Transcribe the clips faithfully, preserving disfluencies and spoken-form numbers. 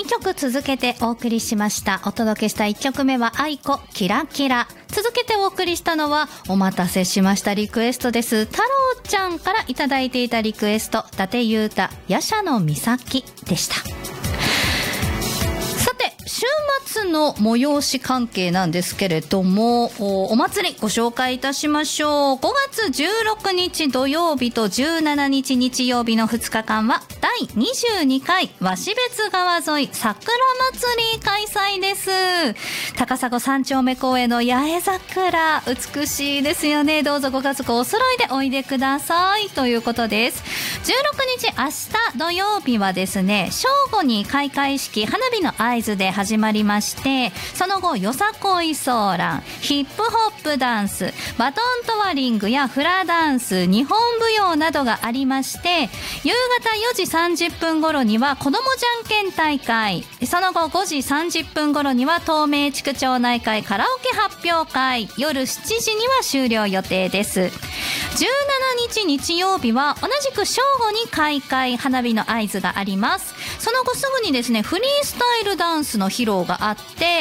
にきょく続けてお送りしました。お届けしたいっきょくめは愛子キラキラ。続けてお送りしたのはお待たせしましたリクエストです。太郎ちゃんからいただいていたリクエスト、伊達裕太夜叉の岬でした。さて週末の催し関係なんですけれども、 お, お祭りご紹介いたしましょう。ごがつじゅうろくにち土曜日とじゅうしちにち日曜日のふつかかんはだいにじゅうにかい鷲別川沿い桜祭り開催です。高砂三丁目公園の八重桜美しいですよね。どうぞご家族お揃いでおいでくださいということです。じゅうろくにち明日土曜日はですね、正午に開会式花火の合図で始まりまして、その後よさこいソーラン、ヒップホップダンス、バトントワリングやフラダンス、日本舞踊などがありまして、夕方よじさんじゅっぷん頃には子どもじゃんけん大会、その後ごじさんじゅっぷん頃には東名地区町内会カラオケ発表会、夜しちじには終了予定です。じゅうしちにち日曜日は同じく正午に開会花火の合図があります。その後すぐにですね、フリースタイルダンスの披露があって、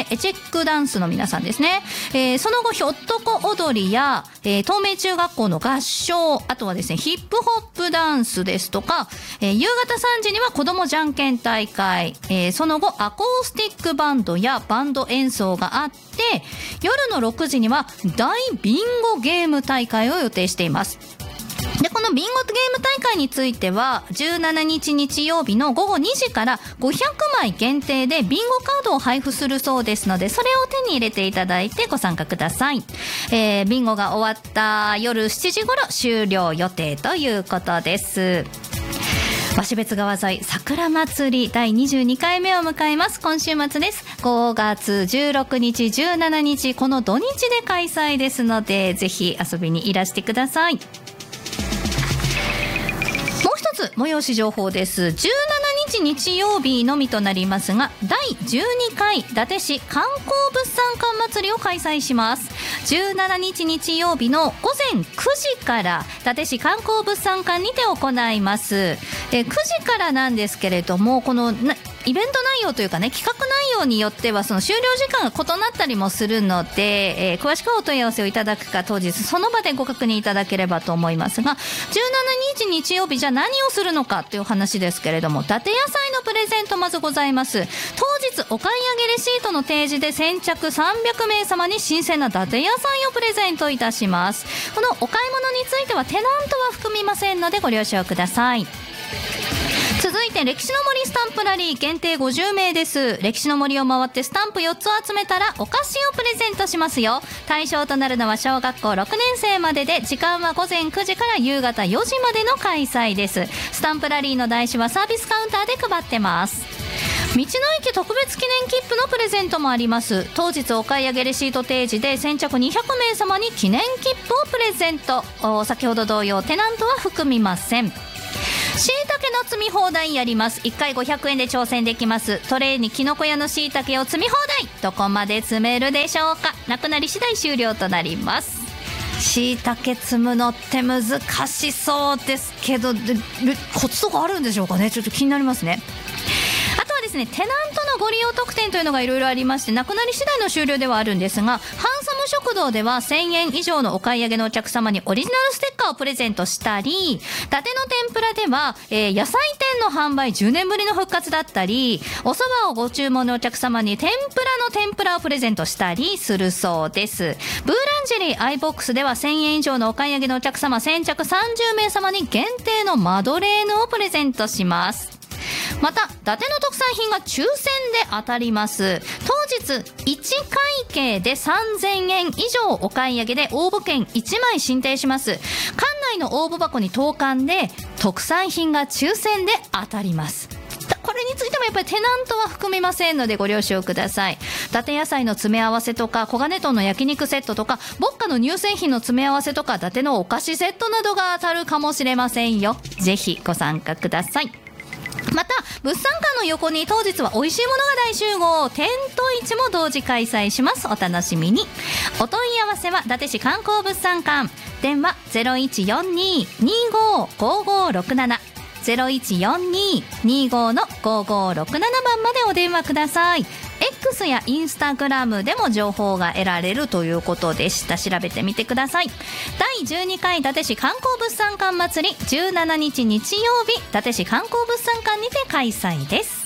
エチェックダンスの皆さんですね、えー、その後ひょっとこ踊りや、えー、東名中学校の合唱、あとはですねヒップホップダンスですとか、えー、夕方さんじには子どもじゃんけん大会、えー、その後アコースティックバンドやバンド演奏があって、夜のろくじには大ビンゴゲーム大会を予定しています。でこのビンゴゲーム大会についてはじゅうしちにち日曜日のごごにじからごひゃくまい限定でビンゴカードを配布するそうですので、それを手に入れていただいてご参加ください。えー、ビンゴが終わった夜しちじ頃終了予定ということです。鷲別川沿い桜祭りだいにじゅうにかいめを迎えます。今週末です。ごがつじゅうろくにちじゅうしちにちこの土日で開催ですので、ぜひ遊びにいらしてください。もう一つ催し情報です。じゅうしちにち日曜日のみとなりますが、だいじゅうにかい伊達市観光物産館祭りを開催します。じゅうしちにち日曜日のごぜんくじから伊達市観光物産館にて行います。えくじからなんですけれども、このなイベント内容というかね、企画内容によってはその終了時間が異なったりもするので、えー、詳しくお問い合わせをいただくか当日その場でご確認いただければと思いますが、じゅうしちにち日曜日じゃあ何をするのかという話ですけれども、伊達野菜のプレゼントまずございます。当日お買い上げレシートの提示で先着さんびゃくめいさまに新鮮な伊達野菜をプレゼントいたします。このお買い物についてはテナントは含みませんのでご了承ください。続いて歴史の森スタンプラリー限定ごじゅうめいです。歴史の森を回ってスタンプよっつを集めたらお菓子をプレゼントしますよ。対象となるのは小学校ろくねんせいまでで、時間はごぜんくじから夕方よじまでの開催です。スタンプラリーの台紙はサービスカウンターで配ってます。道の駅特別記念切符のプレゼントもあります。当日お買い上げレシート提示で先着にひゃくめいさまに記念切符をプレゼント。先ほど同様テナントは含みません。しいたけの積み放題やります。いっかいごひゃくえんで挑戦できます。トレーにきのこ屋のしいたけを積み放題。どこまで積めるでしょうか。なくなり次第終了となります。しいたけ積むのって難しそうですけど、コツとかあるんでしょうかね。ちょっと気になりますね。あとはですね、テナントのご利用特典というのがいろいろありまして、なくなり次第の終了ではあるんですが、ハンサム食堂ではせんえん以上のお買い上げのお客様にオリジナルステッカーをプレゼントしたり、伊達の天ぷらでは、えー、野菜店の販売じゅうねんぶりの復活だったり、お蕎麦をご注文のお客様に天ぷらの天ぷらをプレゼントしたりするそうです。ブーランジェリーアイボックスではせんえん以上のお買い上げのお客様先着さんじゅうめいさまに限定のマドレーヌをプレゼントします。また伊達の特産品が抽選で当たります。当日いちかいけいでさんぜんえん以上お買い上げで応募券いちまい進呈します。館内の応募箱に投函で特産品が抽選で当たります。これについてもやっぱりテナントは含みませんのでご了承ください。伊達野菜の詰め合わせとか、黄金豚の焼肉セットとか、ボッカの乳製品の詰め合わせとか、伊達のお菓子セットなどが当たるかもしれませんよ。ぜひご参加ください。また物産館の横に当日は美味しいものが大集合、店頭市も同時開催します。お楽しみに。お問い合わせは伊達市観光物産館、電話 ゼロいちよんにーにーごーごーごーろくななゼロいちよんにーにーごーのごーごーろくななばんまでお電話ください。 X やインスタグラムでも情報が得られるということでした。調べてみてください。だいじゅうにかい伊達市観光物産館祭りじゅうしちにち日曜日伊達市観光物産館にて開催です。